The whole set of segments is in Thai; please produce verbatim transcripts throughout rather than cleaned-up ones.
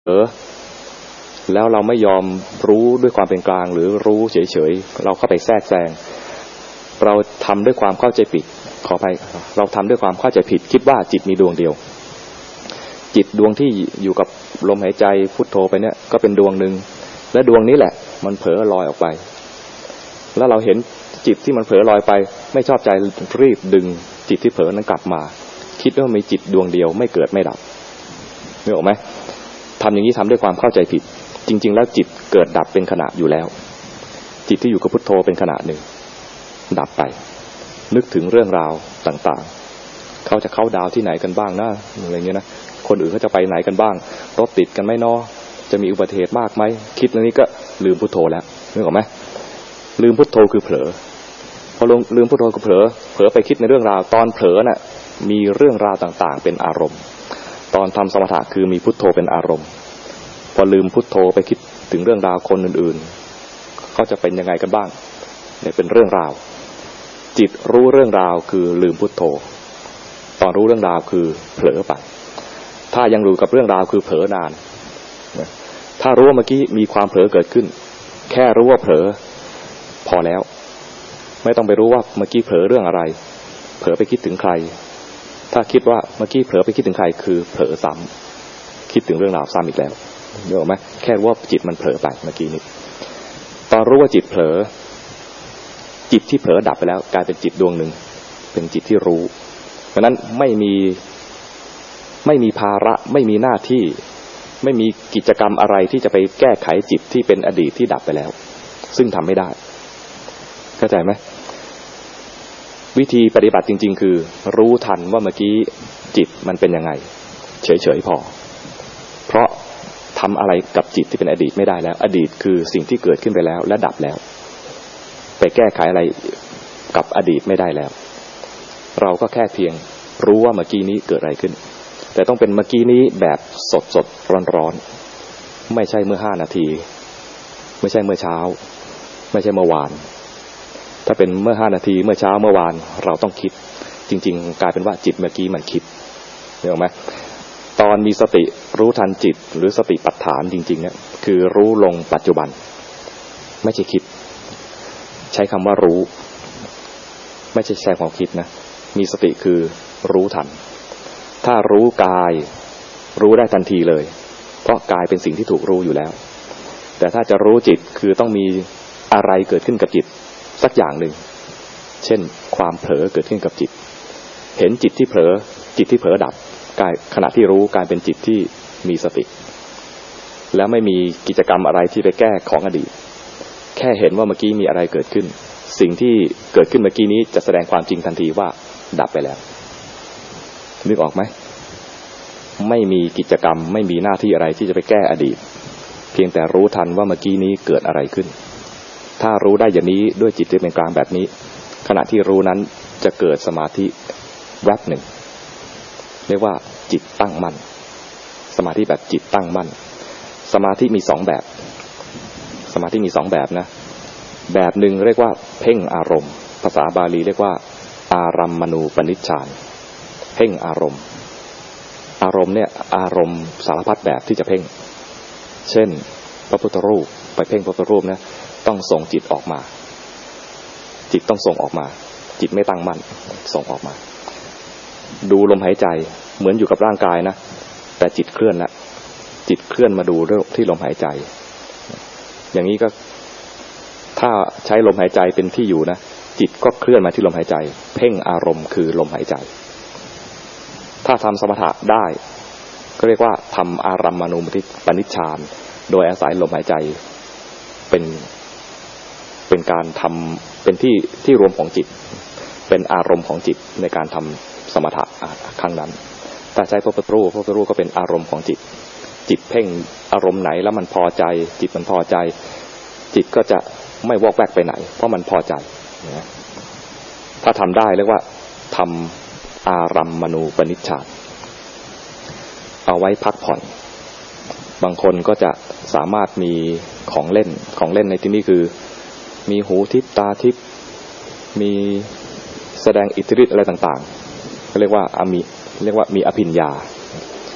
เออแล้วเราไม่ยอมรู้ด้วยความเป็นกลางหรือรู้เฉยๆเราเข้าไปแทรกแซงเราทำด้วยความเข้าใจผิดขออภัยเราทำด้วยความเข้าใจผิดคิดว่าจิตมีดวงเดียวจิตดวงที่อยู่กับลมหายใจพุทโธไปเนี่ยก็เป็นดวงนึงและดวงนี้แหละมันเผลอลอยออกไปแล้วเราเห็นจิตที่มันเผลอลอยไปไม่ชอบใจรีบดึงจิตที่เผลอนั้นกลับมาคิดว่ามีจิตดวงเดียวไม่เกิดไม่ดับนึกออกไหมทำอย่างนี้ทำด้วยความเข้าใจผิดจริงๆแล้วจิตเกิดดับเป็นขณะอยู่แล้วจิตที่อยู่กับพุทโธเป็นขณะหนึ่งดับไปนึกถึงเรื่องราวต่างๆเขาจะเข้าดาวที่ไหนกันบ้างนะอะไรเงี้ยนะคนอื่นเขาจะไปไหนกันบ้างรถติดกันไหมน้อจะมีอุบัติเหตุมากไหมคิดแล้วนี้ก็ลืมพุทโธแล้วนึกออกไหมลืมพุทโธคือเผลอพอลงลืมพุทโธคือเผลอเผลอไปคิดในเรื่องราวตอนเผลอน่ะมีเรื่องราวต่างๆเป็นอารมณ์ตอนทำสมถะคือมีพุทโธเป็นอารมณ์พอลืมพุทโธไปคิดถึงเรื่องราวคนอื่นๆเขาจะเป็นยังไงกันบ้างเนี่ยเป็นเรื่องราวจิตรู้เรื่องราวคือลืมพุทโธตอนรู้เรื่องราวคือเผลอไปถ้ายังรู้กับเรื่องราวคือเผลอนานถ้ารู้ว่าเมื่อกี้มีความเผลอเกิดขึ้นแค่รู้ว่าเผลอพอแล้วไม่ต้องไปรู้ว่าเมื่อกี้เผลอเรื่องอะไรเผลอไปคิดถึงใครถ้าคิดว่าเมื่อกี้เผลอไปคิดถึงใครคือเผลอซ้ำคิดถึงเรื่องราวซ้ำอีกแล้วเห็นไหมแค่รู้ว่าจิตมันเผลอไปเมื่อกี้นี้ตอนรู้ว่าจิตเผลอจิตที่เผลอดับไปแล้วกลายเป็นจิตดวงหนึ่งเป็นจิตที่รู้เพราะนั้นไม่มีไม่มีภาระไม่มีหน้าที่ไม่มีกิจกรรมอะไรที่จะไปแก้ไขจิตที่เป็นอดีตที่ดับไปแล้วซึ่งทำไม่ได้เข้าใจไหมวิธีปฏิบัติจริงๆคือรู้ทันว่าเมื่อกี้จิตมันเป็นยังไงเฉยๆพอเพราะทำอะไรกับจิตที่เป็นอดีตไม่ได้แล้วอดีตคือสิ่งที่เกิดขึ้นไปแล้วและดับแล้วไปแก้ไขอะไรกับอดีตไม่ได้แล้วเราก็แค่เพียงรู้ว่าเมื่อกี้นี้เกิดอะไรขึ้นแต่ต้องเป็นเมื่อกี้นี้แบบสดๆร้อนๆไม่ใช่เมื่อห้านาทีไม่ใช่เมื่อเช้าไม่ใช่เมื่อวานถ้าเป็นเมื่อห้านาทีเมื่อเช้าเมื่อวานเราต้องคิดจริงๆกลายเป็นว่าจิตเมื่อกี้มันคิดเห็นไหมตอนมีสติรู้ทันจิตหรือสติปัฏฐานจริงๆเนี่ยคือรู้ลงปัจจุบันไม่ใช่คิดใช้คำว่ารู้ไม่ใช่ใช้ความคิดนะมีสติคือรู้ทันถ้ารู้กายรู้ได้ทันทีเลยเพราะกายเป็นสิ่งที่ถูกรู้อยู่แล้วแต่ถ้าจะรู้จิตคือต้องมีอะไรเกิดขึ้นกับจิตสักอย่างหนึ่งเช่นความเผลอเกิดขึ้นกับจิตเห็นจิตที่เผลอจิตที่เผลอดับกายขณะที่รู้กลายเป็นจิตที่มีสติแล้วไม่มีกิจกรรมอะไรที่ไปแก้ของอดีตแค่เห็นว่าเมื่อกี้มีอะไรเกิดขึ้นสิ่งที่เกิดขึ้นเมื่อกี้นี้จะแสดงความจริงทันทีว่าดับไปแล้วนึกออกไหมไม่มีกิจกรรมไม่มีหน้าที่อะไรที่จะไปแก้อดีตเพียงแต่รู้ทันว่าเมื่อกี้นี้เกิดอะไรขึ้นถ้ารู้ได้อย่างนี้ด้วยจิตที่เป็นกลางแบบนี้ขณะที่รู้นั้นจะเกิดสมาธิแวบหนึ่งเรียกว่าจิตตั้งมั่นสมาธิแบบจิตตั้งมั่นสมาธิมีสองแบบสมาธิมีสองแบบนะแบบหนึ่งเรียกว่าเพ่งอารมณ์ภาษาบาลีเรียกว่าอารัมมณูปนิชฌานเพ่งอารมณ์อารมณ์เนี่ยอารมณ์สารพัดแบบที่จะเพ่งเช่นพระพุทธรูปไปเพ่งพระพุทธรูปนะต้องส่งจิตออกมาจิตต้องส่งออกมาจิตไม่ตั้งมั่นส่งออกมาดูลมหายใจเหมือนอยู่กับร่างกายนะแต่จิตเคลื่อนแล้วจิตเคลื่อนมาดูที่ลมหายใจอย่างนี้ก็ถ้าใช้ลมหายใจเป็นที่อยู่นะจิตก็เคลื่อนมาที่ลมหายใจเพ่งอารมณ์คือลมหายใจถ้าทำสมถะได้ก็เรียกว่าทำอารัมมณูปนิชฌานโดยอาศัยลมหายใจเป็นเป็นการทำเป็นที่ที่รวมของจิตเป็นอารมณ์ของจิตในการทำสมถะครั้งนั้นถ้าใช้พระพุทธรูปพระพุทธรูปก็เป็นอารมณ์ของจิตจิตเพ่งอารมณ์ไหนแล้วมันพอใจจิตมันพอใจจิตก็จะไม่วอกแวกไปไหนเพราะมันพอใจนะถ้าทำได้เรียกว่าทำอารัมมณูปนิชฌานเอาไว้พักผ่อนบางคนก็จะสามารถมีของเล่นของเล่นในที่นี้คือมีหูทิพตาทิพมีแสดงอิทธิฤทธิ์อะไรต่างๆก็เรียกว่าอามิเรียกว่ามีอภิญญา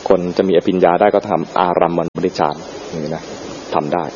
คนจะมีอภิญญาได้ก็ทำอารัมมณูปนิชฌานนี่นะทำได้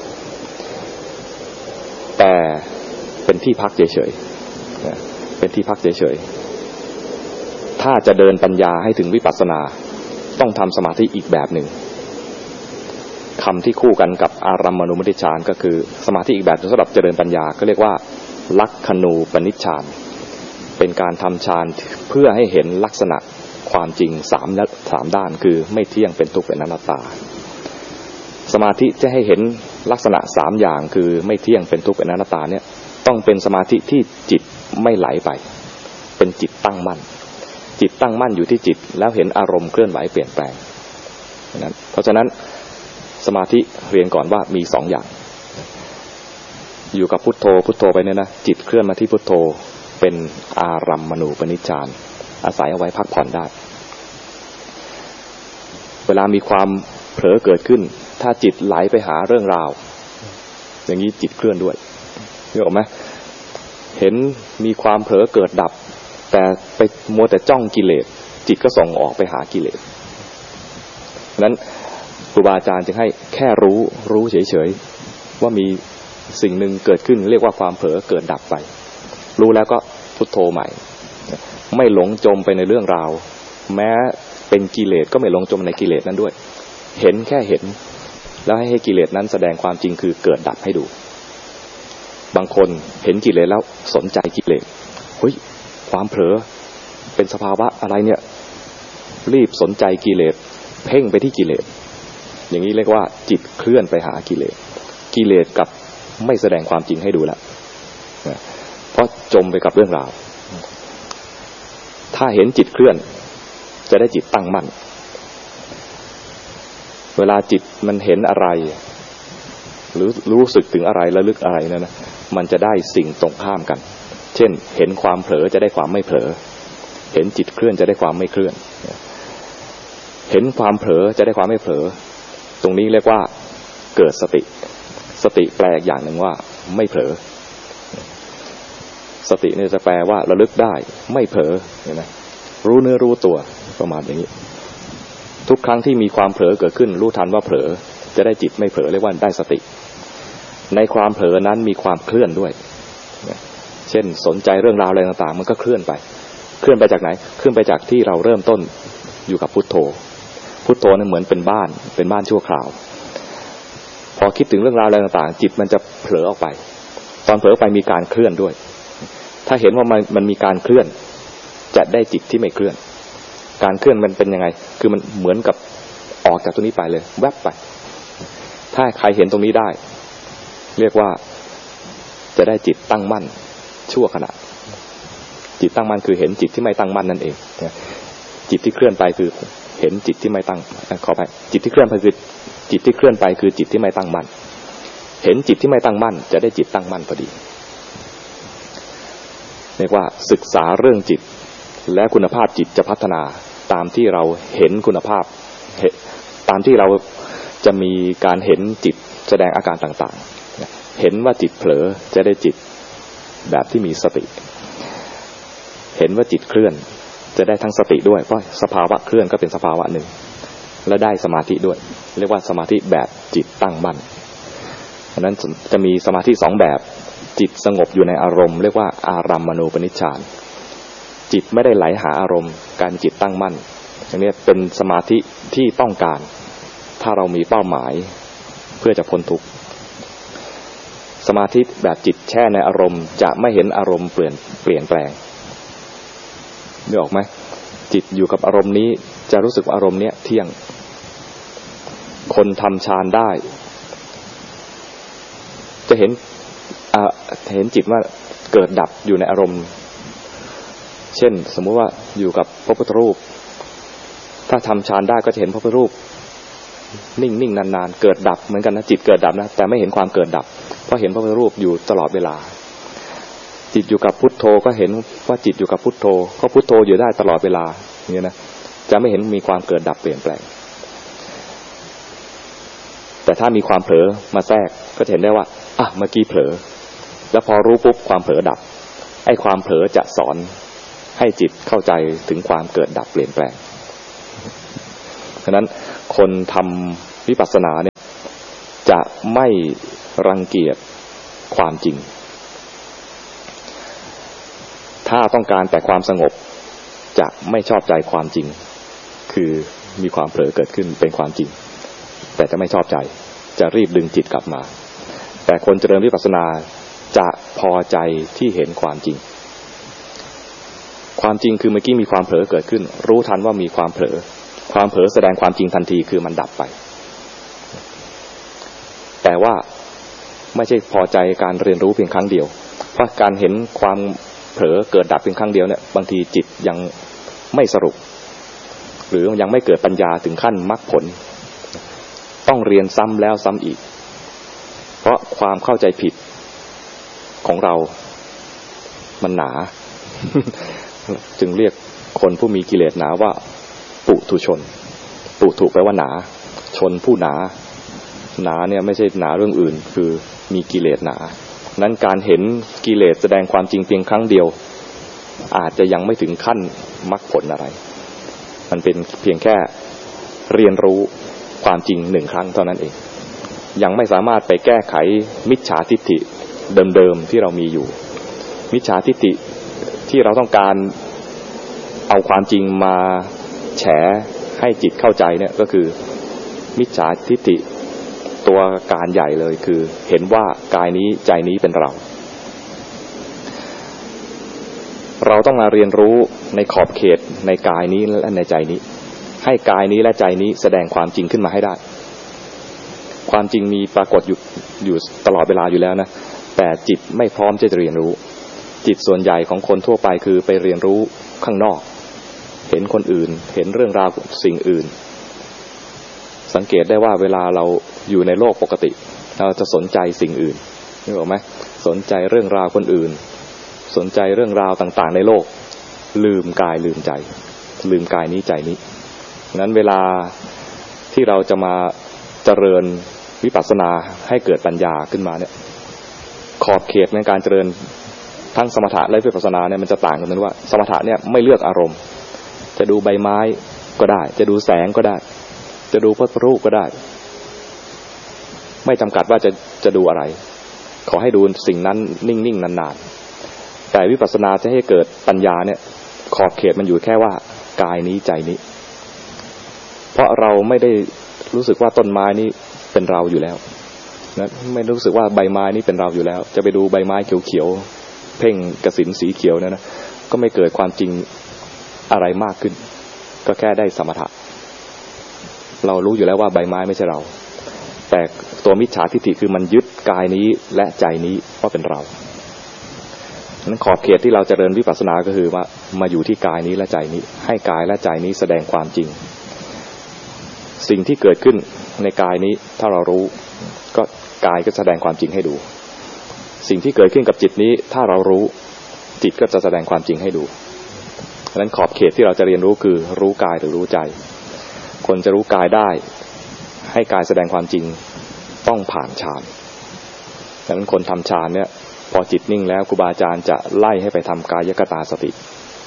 แต่เป็นที่พักเฉยๆเป็นที่พักเฉยๆถ้าจะเดินปัญญาให้ถึงวิปัสสนาต้องทำสมาธิอีกแบบหนึ่งคำที่คู่กันกับอารัมมณูปนิชฌานก็คือสมาธิอีกแบบสำหรับเจริญปัญญาก็เรียกว่าลักขณูปนิชฌานเป็นการทำฌานเพื่อให้เห็นลักษณะความจริงสามสามด้านคือไม่เที่ยงเป็นทุกข์เป็นอนัตตาสมาธิจะให้เห็นลักษณะสามอย่างคือไม่เที่ยงเป็นทุกข์เป็นอนัตตาเนี่ยต้องเป็นสมาธิที่จิตไม่ไหลไปเป็นจิตตั้งมั่นจิตตั้งมั่นอยู่ที่จิตแล้วเห็นอารมณ์เคลื่อนไหวเปลี่ยนแปลงนั้นเพราะฉะนั้นสมาธิเรียนก่อนว่ามีสองอย่างอยู่กับพุทโธพุทโธไปเนี่ยนะจิตเคลื่อนมาที่พุทโธเป็นอารัมมณูปนิชฌานอาศัยเอาไว้พักผ่อนได้เวลามีความเผลอเกิดขึ้นถ้าจิตไหลไปหาเรื่องราวอย่างนี้จิตเคลื่อนด้วยนึกออกไหมเห็นมีความเผลอเกิดดับแต่ไปมัวแต่จ้องกิเลสจิตก็ส่งออกไปหากิเลสฉะนั้นครูบาอาจารย์จึงให้แค่รู้รู้เฉยๆว่ามีสิ่งหนึ่งเกิดขึ้นเรียกว่าความเผลอเกิดดับไปรู้แล้วก็พุทโธใหม่ไม่หลงจมไปในเรื่องราวแม้เป็นกิเลสก็ไม่หลงจมในกิเลสนั้นด้วยเห็นแค่เห็นแล้วให้ให้กิเลสนั้นแสดงความจริงคือเกิดดับให้ดูบางคนเห็นกิเลสแล้วสนใจกิเลสเฮ้ยความเผลอเป็นสภาวะอะไรเนี่ยรีบสนใจกิเลสเพ่งไปที่กิเลสอย่างนี้เรียกว่าจิตเคลื่อนไปหากิเลสกิเลสกับไม่แสดงความจริงให้ดูแล้วเพราะจมไปกับเรื่องราวถ้าเห็นจิตเคลื่อนจะได้จิตตั้งมั่นเวลาจิตมันเห็นอะไรหรือรู้สึกถึงอะไรระลึกอะไรนั่นนะมันจะได้สิ่งตรงข้ามกันเช่นเห็นความเผลอจะได้ความไม่เผลอเห็นจิตเคลื่อนจะได้ความไม่เคลื่อนเห็นความเผลอจะได้ความไม่เผลอตรงนี้เรียกว่าเกิดสติสติแปลอีกอย่างหนึ่งว่าไม่เผลอสติเนี่ยจะแปลว่าระลึกได้ไม่เผลอเห็นไหมรู้เนื้อรู้ตัวประมาณอย่างนี้ทุกครั้งที่มีความเผลอเกิดขึ้นรู้ทันว่าเผลอจะได้จิตไม่เผลอเรียกว่าได้สติในความเผลอนั้นมีความเคลื่อนด้วยเช่นสนใจเรื่องราวอะไรต่างๆมันก็เคลื่อนไปเคลื่อนไปจากไหนเคลื่อนไปจากที่เราเริ่มต้นอยู่กับพุทโธพุทโธนั้นเหมือนเป็นบ้านเป็นบ้านชั่วคราวพอคิดถึงเรื่องราวอะไรต่างๆจิตมันจะเผลอออกไปตอนเผลอไปมีการเคลื่อนด้วยถ้าเห็นว่ามันมันมีการเคลื่อนจะได้จิตที่ไม่เคลื่อนการเคลื่อนมันเป็นยังไงคือมันเหมือนกับออกจากตรงนี้ไปเลยแวบไปถ้าใครเห็นตรงนี้ได้เรียกว่าจะได้จิตตั้งมั่นชั่วขณะจิตตั้งมั่นคือเห็นจิตที่ไม่ตั้งมั่นนั่นเองจิตที่เคลื่อนไปคือเห็นจิตที่ไม่ตั้งขอไปจิตที่เคลื่อนไปคือจิตที่เคลื่อนไปคือจิตที่ไม่ตั้งมั่นเห็นจิตที่ไม่ตั้งมั่นจะได้จิตตั้งมั่นพอดีเรียกว่าศึกษาเรื่องจิตและคุณภาพจิตจะพัฒนาตามที่เราเห็นคุณภาพตามที่เราจะมีการเห็นจิตแสดงอาการต่างๆเห็นว่าจิตเผลอจะได้จิตแบบที่มีสติเห็นว่าจิตเคลื่อนจะได้ทั้งสติด้วยเพราะสภาวะเคลื่อนก็เป็นสภาวะหนึ่งและได้สมาธิด้วยเรียกว่าสมาธิแบบจิตตั้งมั่นเพราะนั้นจะมีสมาธิสองแบบจิตสงบอยู่ในอารมณ์เรียกว่าอารัมมณูปนิชฌานจิตไม่ได้ไหลหาอารมณ์การจิตตั้งมั่นอันนี้เป็นสมาธิที่ต้องการถ้าเรามีเป้าหมายเพื่อจะพ้นทุกข์สมาธิแบบจิตแช่ในอารมณ์จะไม่เห็นอารมณ์เปลี่ยนเปลี่ยนแปลงนึกออกไหมจิตอยู่กับอารมณ์นี้จะรู้สึกว่าอารมณ์เนี้ยเที่ยงคนทำฌานได้จะเห็นอ่าเห็นจิตว่าเกิดดับอยู่ในอารมณ์เช่นสมมุติว่าอยู่กับพระพุทธรูปถ้าทำฌานได้ก็จะเห็นพระพุทธรูปนิ่งๆนานๆเกิดดับเหมือนกันนะจิตเกิดดับนะแต่ไม่เห็นความเกิดดับเพราะเห็นพระพุทธรูปอยู่ตลอดเวลาจิตอยู่กับพุทโธก็เห็นว่าจิตอยู่กับพุทโธเพราะพุทโธอยู่ได้ตลอดเวลาอย่างนี้นะจะไม่เห็นมีความเกิดดับเปลี่ยนแปลงแต่ถ้ามีความเผลอมาแทรกก็จะเห็นได้ว่าอ่ะเมื่อกี้เผลอแล้วพอรู้ปุ๊บความเผลอดับไอ้ความเผลอจะสอนให้จิตเข้าใจถึงความเกิดดับเปลี่ยนแปลงฉะนั้นคนทำวิปัสสนาเนี่ยจะไม่รังเกียจความจริงถ้าต้องการแต่ความสงบจะไม่ชอบใจความจริงคือมีความเผลอเกิดขึ้นเป็นความจริงแต่จะไม่ชอบใจจะรีบดึงจิตกลับมาแต่คนเจริญวิปัสสนาจะพอใจที่เห็นความจริงความจริงคือเมื่อกี้มีความเผลอเกิดขึ้นรู้ทันว่ามีความเผลอความเผลอแสดงความจริงทันทีคือมันดับไปแต่ว่าไม่ใช่พอใจการเรียนรู้เพียงครั้งเดียวเพราะการเห็นความเผลอเกิดดับเพียงครั้งเดียวเนี่ยบางทีจิตยังไม่สรุปหรือยังไม่เกิดปัญญาถึงขั้นมรรคผลต้องเรียนซ้ำแล้วซ้ำอีกเพราะความเข้าใจผิดของเรามันหนา จึงเรียกคนผู้มีกิเลสหนาว่าปุถุชนปุถุแปลว่าหนาชนผู้หนาหนาเนี่ยไม่ใช่หนาเรื่องอื่นคือมีกิเลสหนานั้นการเห็นกิเลสแสดงความจริงเพียงครั้งเดียวอาจจะยังไม่ถึงขั้นมรรคผลอะไรมันเป็นเพียงแค่เรียนรู้ความจริงหนึ่งครั้งเท่านั้นเองยังไม่สามารถไปแก้ไขมิจฉาทิฏฐิเดิมๆที่เรามีอยู่มิจฉาทิฏฐิที่เราต้องการเอาความจริงมาแฉให้จิตเข้าใจเนี่ยก็คือมิจฉาทิฏฐิตัวการใหญ่เลยคือเห็นว่ากายนี้ใจนี้เป็นเราเราต้องมาเรียนรู้ในขอบเขตในกายนี้และในใจนี้ให้กายนี้และใจนี้แสดงความจริงขึ้นมาให้ได้ความจริงมีปรากฏอยู่อยู่ตลอดเวลาอยู่แล้วนะแต่จิตไม่พร้อมจะเรียนรู้จิตส่วนใหญ่ของคนทั่วไปคือไปเรียนรู้ข้างนอกเห็นคนอื่นเห็นเรื่องราวสิ่งอื่นสังเกตได้ว่าเวลาเราอยู่ในโลกปกติเราจะสนใจสิ่งอื่นนึกออกไหมสนใจเรื่องราวคนอื่นสนใจเรื่องราวต่างๆในโลกลืมกายลืมใจลืมกายนี้ใจนี้งั้นเวลาที่เราจะมาเจริญวิปัสสนาให้เกิดปัญญาขึ้นมาเนี่ยขอบเขตในการเจริญทั้งสมถะและวิปัสสนาเนี่ยมันจะต่างกันตรงที่ว่าสมถะเนี่ยไม่เลือกอารมณ์จะดูใบไม้ก็ได้จะดูแสงก็ได้จะดูพระรูปก็ได้ไม่จำกัดว่าจะจะดูอะไรขอให้ดูสิ่งนั้นนิ่งๆนานๆแต่วิปัสสนาจะให้เกิดปัญญาเนี่ยขอบเขตมันอยู่แค่ว่ากายนี้ใจนี้เพราะเราไม่ได้รู้สึกว่าต้นไม้นี้เป็นเราอยู่แล้วนะไม่รู้สึกว่าใบไม้นี้เป็นเราอยู่แล้วจะไปดูใบไม้เขียวๆเพ่งกสิณสีเขียวเนี่ยนะก็ไม่เกิดความจริงอะไรมากขึ้นก็แค่ได้สมถะเรารู้อยู่แล้วว่าใบไม้ไม่ใช่เราแต่ตัวมิจฉาทิฏฐิคือมันยึดกายนี้และใจนี้ว่าเป็นเรานั้นขอบเขตที่เราเจริญวิปัสสนาก็คือว่ามาอยู่ที่กายนี้และใจนี้ให้กายและใจนี้แสดงความจริงสิ่งที่เกิดขึ้นในกายนี้ถ้าเรารู้ก็กายก็แสดงความจริงให้ดูสิ่งที่เกิดขึ้นกับจิตนี้ถ้าเรารู้จิตก็จะแสดงความจริงให้ดูดังนั้นขอบเขตที่เราจะเรียนรู้คือรู้กายหรือรู้ใจคนจะรู้กายได้ให้กายแสดงความจริงต้องผ่านฌานดังนั้นคนทำฌานเนี่ยพอจิตนิ่งแล้วครูบาอาจารย์จะไล่ให้ไปทำกายคตาสติ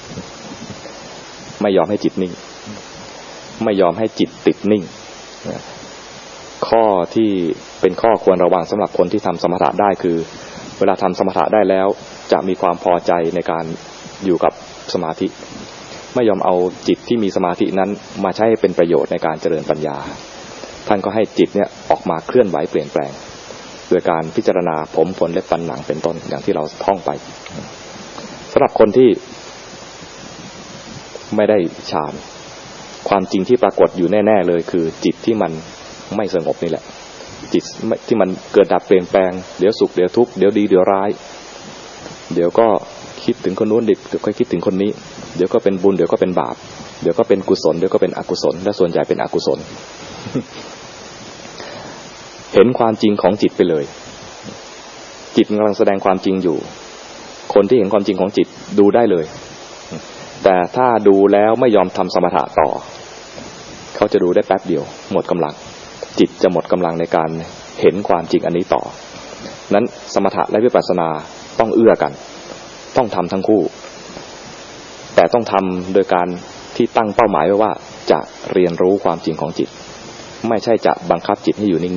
ไม่ยอมให้จิตนิ่งไม่ยอมให้จิตติดนิ่งข้อที่เป็นข้อควรระวังสำหรับคนที่ทำสมถะได้คือเวลาทำสมถะได้แล้วจะมีความพอใจในการอยู่กับสมาธิไม่ยอมเอาจิตที่มีสมาธินั้นมาใช้ให้เป็นประโยชน์ในการเจริญปัญญาท่านก็ให้จิตเนี่ยออกมาเคลื่อนไหวเปลี่ยนแปลงโดยการพิจารณาผมขนเล็บฟันหนังเป็นต้นอย่างที่เราท่องไปสำหรับคนที่ไม่ได้ฌานความจริงที่ปรากฏอยู่แน่ๆเลยคือจิตที่มันไม่สงบนี่แหละจิตที่มันเกิดดับเปลี่ยนแปลงเดี๋ยวสุขเดี๋ยวทุกข์เดี๋ยวดีเดี๋ยวร้ายเดี๋ยวก็คิดถึงคนนู้นเดี๋ยวก็คิดถึงคนนี้เดี๋ยวก็เป็นบุญเดี๋ยวก็เป็นบาปเดี๋ยวก็เป็นกุศลเดี๋ยวก็เป็นอกุศลและส่วนใหญ่เป็นอกุศล เห็นความจริงของจิตไปเลยจิตกำลังแสดงความจริงอยู่คนที่เห็นความจริงของจิตดูได้เลยแต่ถ้าดูแล้วไม่ยอมทำสมถะต่อเขาจะดูได้แป๊บเดียวหมดกำลังจิตจะหมดกำลังในการเห็นความจริงอันนี้ต่อนั้นสมถะและวิปัสสนาต้องเอื้อกันต้องทำทั้งคู่แต่ต้องทำโดยการที่ตั้งเป้าหมายไว้ว่าจะเรียนรู้ความจริงของจิตไม่ใช่จะบังคับจิตให้อยู่นิ่ง